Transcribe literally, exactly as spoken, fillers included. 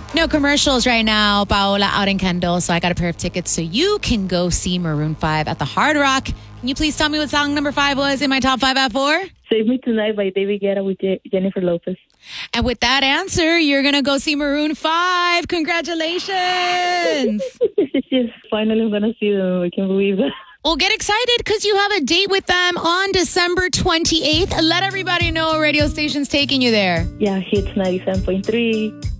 No commercials right now, Paola, out in Kendall. So I got a pair of tickets so you can go see Maroon five at the Hard Rock. Can you please tell me what song number five was in my top five at four? Save Me Tonight by David Guetta with Je- Jennifer Lopez. And with that answer, you're going to go see Maroon five. Congratulations. Yes, finally I'm going to see them. I can't believe that. Well, get excited because you have a date with them on December twenty-eighth. Let everybody know what radio station's taking you there. Yeah, Hits ninety-seven point three.